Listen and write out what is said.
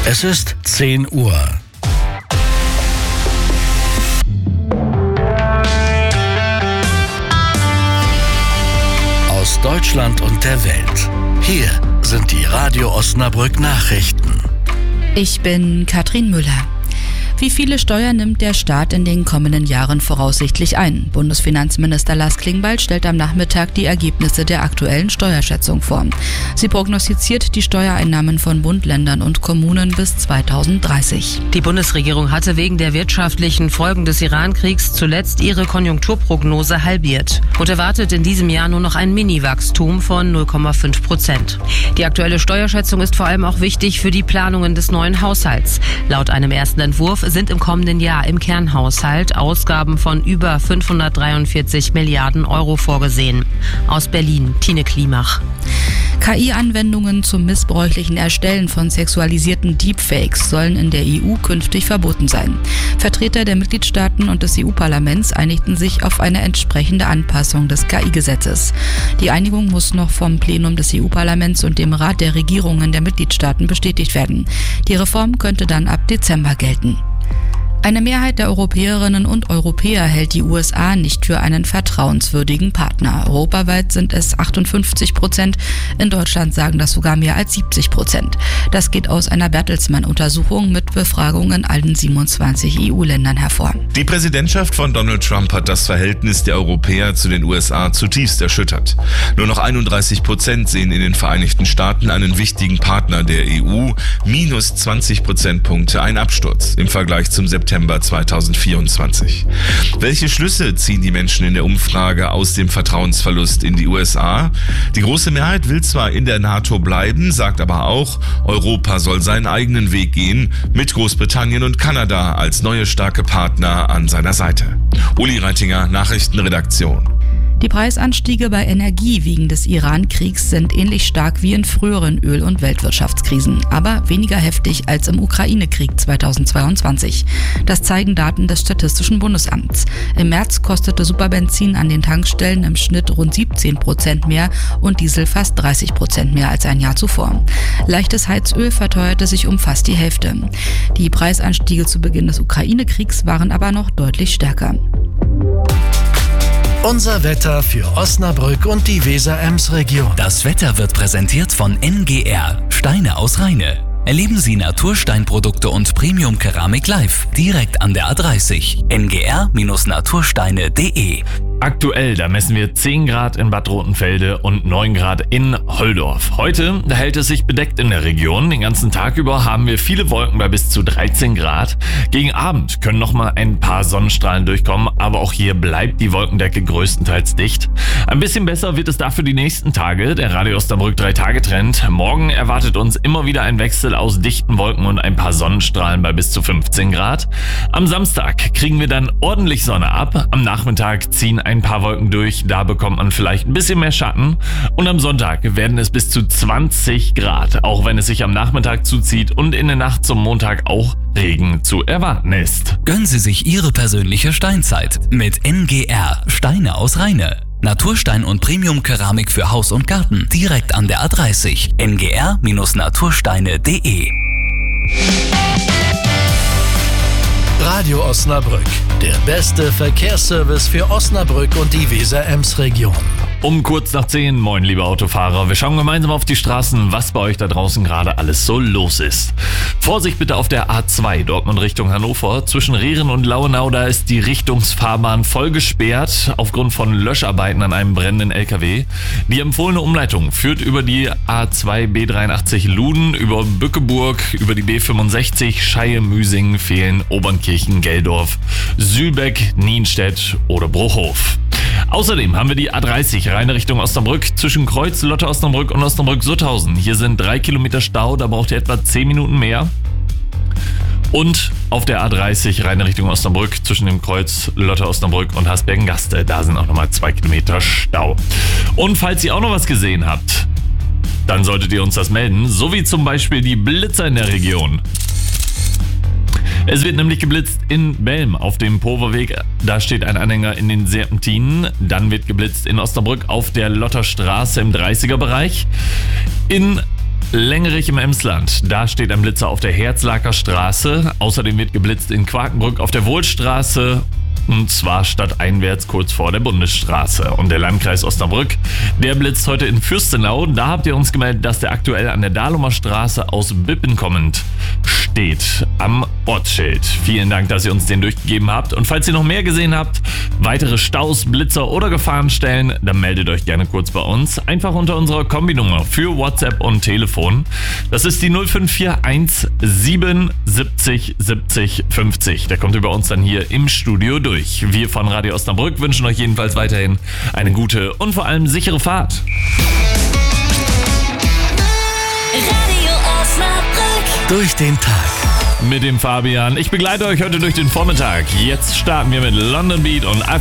Es ist 10 Uhr. Aus Deutschland und der Welt. Hier sind die Radio Osnabrück Nachrichten. Ich bin Katrin Müller. Wie viele Steuern nimmt der Staat in den kommenden Jahren voraussichtlich ein? Bundesfinanzminister Lars Klingbeil stellt am Nachmittag die Ergebnisse der aktuellen Steuerschätzung vor. Sie prognostiziert die Steuereinnahmen von Bund, Ländern und Kommunen bis 2030. Die Bundesregierung hatte wegen der wirtschaftlichen Folgen des Iran-Kriegs zuletzt ihre Konjunkturprognose halbiert und erwartet in diesem Jahr nur noch ein Mini-Wachstum von 0,5%. Die aktuelle Steuerschätzung ist vor allem auch wichtig für die Planungen des neuen Haushalts. Laut einem ersten Entwurf sind im kommenden Jahr im Kernhaushalt Ausgaben von über 543 Milliarden Euro vorgesehen. Aus Berlin, Tine Klimach. KI-Anwendungen zum missbräuchlichen Erstellen von sexualisierten Deepfakes sollen in der EU künftig verboten sein. Vertreter der Mitgliedstaaten und des EU-Parlaments einigten sich auf eine entsprechende Anpassung des KI-Gesetzes. Die Einigung muss noch vom Plenum des EU-Parlaments und dem Rat der Regierungen der Mitgliedstaaten bestätigt werden. Die Reform könnte dann ab Dezember gelten. Eine Mehrheit der Europäerinnen und Europäer hält die USA nicht für einen vertrauenswürdigen Partner. Europaweit sind es 58%, in Deutschland sagen das sogar mehr als 70%. Das geht aus einer Bertelsmann-Untersuchung mit Befragungen in allen 27 EU-Ländern hervor. Die Präsidentschaft von Donald Trump hat das Verhältnis der Europäer zu den USA zutiefst erschüttert. Nur noch 31% sehen in den Vereinigten Staaten einen wichtigen Partner der EU, minus 20 Prozentpunkte, ein Absturz im Vergleich zum September 2024. Welche Schlüsse ziehen die Menschen in der Umfrage aus dem Vertrauensverlust in die USA? Die große Mehrheit will zwar in der NATO bleiben, sagt aber auch, Europa soll seinen eigenen Weg gehen, mit Großbritannien und Kanada als neue starke Partner an seiner Seite. Uli Reitinger, Nachrichtenredaktion. Die Preisanstiege bei Energie wegen des Iran-Kriegs sind ähnlich stark wie in früheren Öl- und Weltwirtschaftskrisen, aber weniger heftig als im Ukraine-Krieg 2022. Das zeigen Daten des Statistischen Bundesamts. Im März kostete Superbenzin an den Tankstellen im Schnitt rund 17% mehr und Diesel fast 30% mehr als ein Jahr zuvor. Leichtes Heizöl verteuerte sich um fast die Hälfte. Die Preisanstiege zu Beginn des Ukraine-Kriegs waren aber noch deutlich stärker. Unser Wetter für Osnabrück und die Weser-Ems-Region. Das Wetter wird präsentiert von NGR, Steine aus Rheine. Erleben Sie Natursteinprodukte und Premium-Keramik live, direkt an der A30. ngr-natursteine.de. Aktuell, da messen wir 10 Grad in Bad Rotenfelde und 9 Grad in Holdorf. Heute, da hält es sich bedeckt in der Region. Den ganzen Tag über haben wir viele Wolken bei bis zu 13 Grad. Gegen Abend können nochmal ein paar Sonnenstrahlen durchkommen, aber auch hier bleibt die Wolkendecke größtenteils dicht. Ein bisschen besser wird es dafür die nächsten Tage. Der Radio Osnabrück 3-Tage-Trend. Morgen erwartet uns immer wieder ein Wechsel aus dichten Wolken und ein paar Sonnenstrahlen bei bis zu 15 Grad. Am Samstag kriegen wir dann ordentlich Sonne ab. Am Nachmittag ziehen ein paar Wolken durch, da bekommt man vielleicht ein bisschen mehr Schatten. Und am Sonntag werden es bis zu 20 Grad, auch wenn es sich am Nachmittag zuzieht und in der Nacht zum Montag auch Regen zu erwarten ist. Gönnen Sie sich Ihre persönliche Steinzeit mit NGR, Steine aus Rheine. Naturstein und Premium-Keramik für Haus und Garten, direkt an der A30. ngr-natursteine.de. Radio Osnabrück, der beste Verkehrsservice für Osnabrück und die Weser-Ems-Region. Um kurz nach 10, moin liebe Autofahrer, wir schauen gemeinsam auf die Straßen, was bei euch da draußen gerade alles so los ist. Vorsicht bitte auf der A2, Dortmund Richtung Hannover. Zwischen Rehren und Lauenau, da ist die Richtungsfahrbahn voll gesperrt aufgrund von Löscharbeiten an einem brennenden LKW. Die empfohlene Umleitung führt über die A2 B83 Luden, über Bückeburg, über die B65 Scheie-Müsingen, Fehlen, Obernkirchen, Geldorf, Sühlbeck, Nienstedt oder Bruchhof. Außerdem haben wir die A30 reine Richtung Osnabrück zwischen Kreuz, Lotte Osnabrück und Osnabrück-Sutthausen. Hier sind 3 Kilometer Stau, da braucht ihr etwa 10 Minuten mehr. Und auf der A30 reine Richtung Osnabrück zwischen dem Kreuz Lotte Osnabrück und Hasbergen-Gaste. Da sind auch nochmal 2 Kilometer Stau. Und falls ihr auch noch was gesehen habt, dann solltet ihr uns das melden. So wie zum Beispiel die Blitzer in der Region. Es wird nämlich geblitzt in Belm auf dem Poverweg. Da steht ein Anhänger in den Serpentinen. Dann wird geblitzt in Osnabrück auf der Lotterstraße im 30er-Bereich. In Längerich im Emsland. Da steht ein Blitzer auf der Herzlaker Straße. Außerdem wird geblitzt in Quakenbrück auf der Wohlstraße. Und zwar stadteinwärts kurz vor der Bundesstraße. Und der Landkreis Osnabrück, der blitzt heute in Fürstenau. Da habt ihr uns gemeldet, dass der aktuell an der Dahlumer Straße aus Bippen kommend steht am Ortsschild. Vielen Dank, dass ihr uns den durchgegeben habt. Und falls ihr noch mehr gesehen habt, weitere Staus, Blitzer oder Gefahrenstellen, dann meldet euch gerne kurz bei uns. Einfach unter unserer Kombinummer für WhatsApp und Telefon. Das ist die 0541 77 70 50. Der kommt über uns dann hier im Studio durch. Wir von Radio Osnabrück wünschen euch jedenfalls weiterhin eine gute und vor allem sichere Fahrt. Radio Osnabrück. Durch den Tag. Mit dem Fabian. Ich begleite euch heute durch den Vormittag. Jetzt starten wir mit London Beat und